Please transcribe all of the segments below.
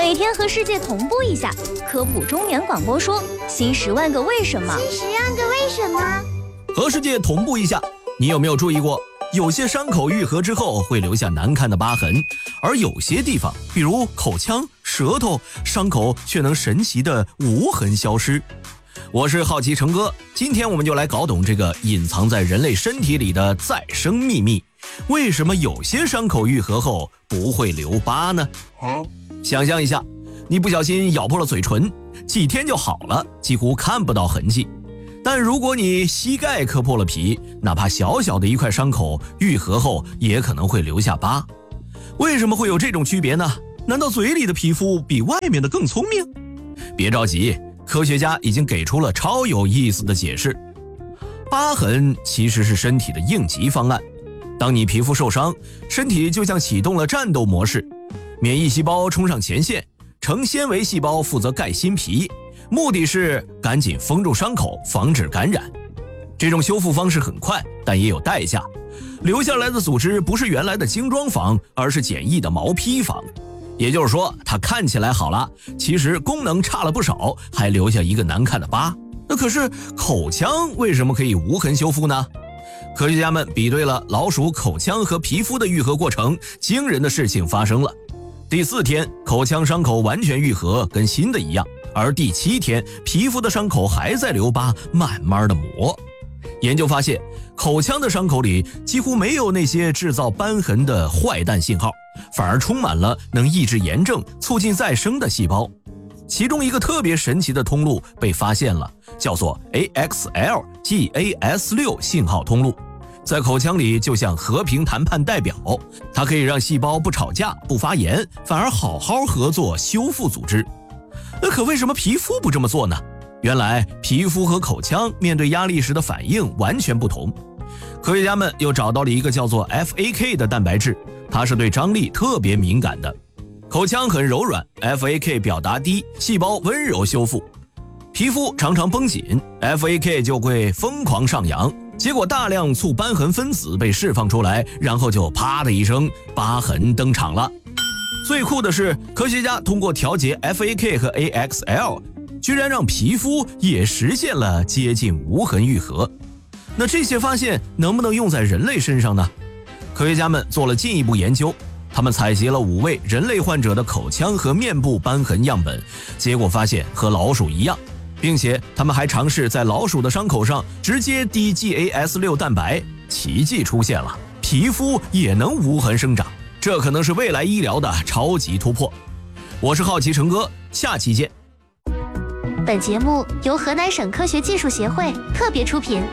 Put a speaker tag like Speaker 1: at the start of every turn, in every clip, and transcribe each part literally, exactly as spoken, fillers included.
Speaker 1: 每天和世界同步一下，科普中原广播说新十万个为什么。
Speaker 2: 新十万个为什么？
Speaker 3: 和世界同步一下，你有没有注意过，有些伤口愈合之后会留下难看的疤痕，而有些地方，比如口腔、舌头，伤口却能神奇的无痕消失。我是好奇成哥，今天我们就来搞懂这个隐藏在人类身体里的再生秘密。为什么有些伤口愈合后不会留疤呢？想象一下，你不小心咬破了嘴唇，几天就好了，几乎看不到痕迹。但如果你膝盖磕破了皮，哪怕小小的一块伤口愈合后也可能会留下疤。为什么会有这种区别呢？难道嘴里的皮肤比外面的更聪明？别着急，科学家已经给出了超有意思的解释。疤痕其实是身体的应急方案。当你皮肤受伤，身体就像启动了战斗模式，免疫细胞冲上前线，成纤维细胞负责盖新皮，目的是赶紧封住伤口，防止感染。这种修复方式很快，但也有代价。留下来的组织不是原来的精装房，而是简易的毛坯房。也就是说，它看起来好了，其实功能差了不少，还留下一个难看的疤。那可是口腔为什么可以无痕修复呢？科学家们比对了老鼠口腔和皮肤的愈合过程，惊人的事情发生了。第四天，口腔伤口完全愈合，跟新的一样。而第七天，皮肤的伤口还在留疤，慢慢的磨。研究发现，口腔的伤口里几乎没有那些制造斑痕的坏蛋信号，反而充满了能抑制炎症、促进再生的细胞。其中一个特别神奇的通路被发现了，叫做 A X L G A S 六 信号通路，在口腔里就像和平谈判代表，它可以让细胞不吵架、不发炎，反而好好合作修复组织。那可为什么皮肤不这么做呢？原来皮肤和口腔面对压力时的反应完全不同。科学家们又找到了一个叫做 F A K 的蛋白质，它是对张力特别敏感的。口腔很柔软， F A K 表达低，细胞温柔修复。皮肤常常绷紧， F A K 就会疯狂上扬，结果大量促瘢痕分子被释放出来，然后就啪的一声，疤痕登场了。最酷的是，科学家通过调节 F A K 和 A X L， 居然让皮肤也实现了接近无痕愈合。那这些发现能不能用在人类身上呢？科学家们做了进一步研究，他们采集了五位人类患者的口腔和面部瘢痕样本，结果发现和老鼠一样，并且他们还尝试在老鼠的伤口上直接滴 G A S 六 蛋白，奇迹出现了，皮肤也能无痕生长。这可能是未来医疗的超级突破。我是好奇成哥，下期见。
Speaker 1: 本节目由河南省科学技术协会特别出品。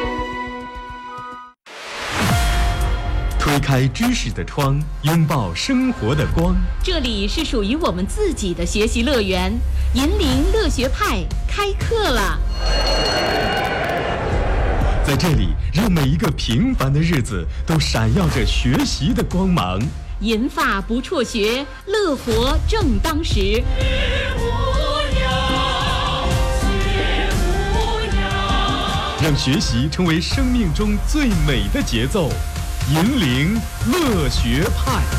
Speaker 4: 推开知识的窗，拥抱生活的光。
Speaker 5: 这里是属于我们自己的学习乐园，银铃乐学派开课了。
Speaker 4: 在这里，让每一个平凡的日子都闪耀着学习的光芒。
Speaker 5: 银发不辍学，乐活正当时。
Speaker 4: 让学习成为生命中最美的节奏。银铃乐学派。